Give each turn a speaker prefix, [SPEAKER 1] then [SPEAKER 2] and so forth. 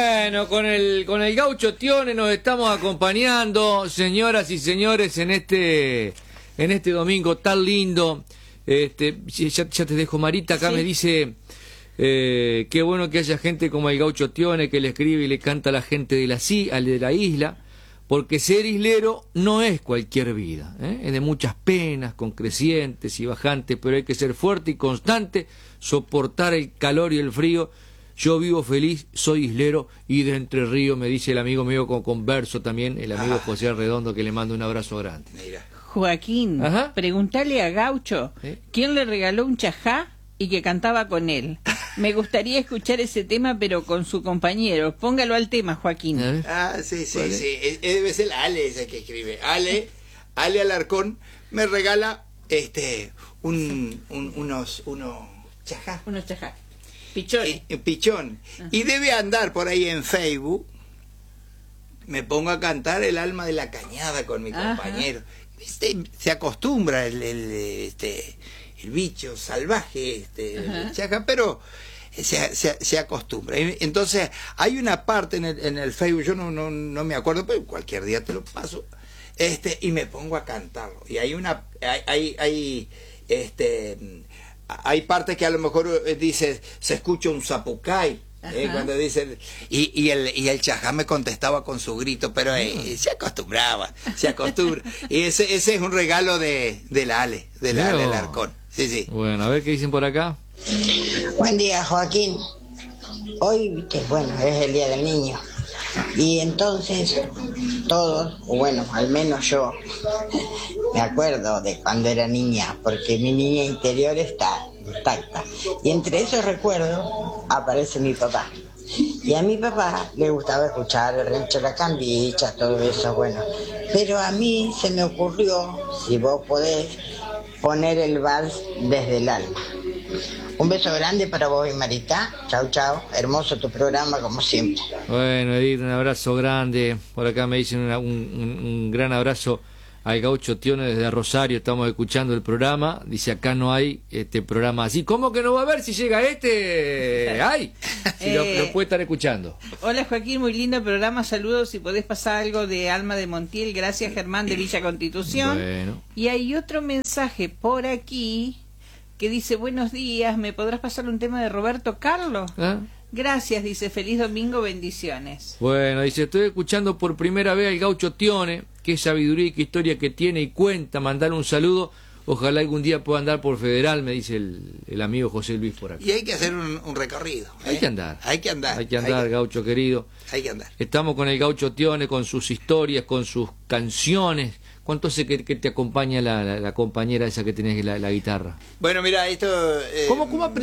[SPEAKER 1] Bueno, con el Gaucho Tione nos estamos acompañando, señoras y señores, en este domingo tan lindo. Ya te dejo, Marita, acá sí. Me dice qué bueno que haya gente como el Gaucho Tione que le escribe y le canta a la gente de la isla, porque ser islero no es cualquier vida, es de muchas penas, con crecientes y bajantes, pero hay que ser fuerte y constante, soportar el calor y el frío. Yo vivo feliz, soy islero y de Entre Ríos, me dice el amigo mío con converso también, el amigo José Redondo, que le mando un abrazo grande.
[SPEAKER 2] Mira.
[SPEAKER 3] Joaquín, preguntale a Gaucho quién le regaló un chajá y que cantaba con él. Me gustaría escuchar ese tema, pero con su compañero. Póngalo al tema, Joaquín.
[SPEAKER 2] Sí. Debe ser Ale ese que escribe. Ale Alarcón me regala unos chajá.
[SPEAKER 3] Unos chajá.
[SPEAKER 2] Pichón. Y debe andar por ahí en Facebook. Me pongo a cantar El alma de la cañada con mi compañero. Se acostumbra el bicho salvaje, el chajá, pero se acostumbra. Entonces, hay una parte en el Facebook, yo no me acuerdo, pero cualquier día te lo paso, y me pongo a cantarlo. Y hay partes que a lo mejor dice, se escucha un zapucay, cuando dicen, y el chajá me contestaba con su grito, pero se acostumbra. Y ese es un regalo del Ale Alarcón. Sí.
[SPEAKER 1] Bueno, a ver qué dicen por acá.
[SPEAKER 4] Buen día, Joaquín. Hoy, bueno, es el Día del Niño. Y entonces todos, bueno, al menos yo, me acuerdo de cuando era niña, porque mi niña interior está intacta. Y entre esos recuerdos aparece mi papá. Y a mi papá le gustaba escuchar el Rancho La Cambicha, todo eso, bueno. Pero a mí se me ocurrió, si vos podés, poner el vals Desde el Alma. Un beso grande para vos y Marita. Chau. Hermoso tu programa, como siempre.
[SPEAKER 1] Bueno, Edith, un abrazo grande. Por acá me dicen un gran abrazo al Gaucho Tione desde Rosario. Estamos escuchando el programa. Dice, acá no hay programa así. ¿Cómo que no va a haber si llega ¡Ay! Si lo puede estar escuchando.
[SPEAKER 3] Hola, Joaquín, muy lindo programa. Saludos. Si podés pasar algo de Alma de Montiel. Gracias, Germán de Villa Constitución.
[SPEAKER 1] Bueno.
[SPEAKER 3] Y hay otro mensaje por aquí que dice, buenos días, ¿me podrás pasar un tema de Roberto Carlos? Gracias, dice, feliz domingo, bendiciones.
[SPEAKER 1] Bueno, dice, estoy escuchando por primera vez al Gaucho Tione, qué sabiduría y qué historia que tiene y cuenta, mandar un saludo, ojalá algún día pueda andar por Federal, me dice el amigo José Luis por aquí.
[SPEAKER 2] Y hay que hacer un recorrido.
[SPEAKER 1] Hay que andar, Gaucho querido.
[SPEAKER 2] Hay que andar.
[SPEAKER 1] Estamos con el Gaucho Tione, con sus historias, con sus canciones. ¿Cuánto hace que te acompaña la compañera esa que tenés la guitarra?
[SPEAKER 2] Bueno, mira, esto...
[SPEAKER 1] ¿Cómo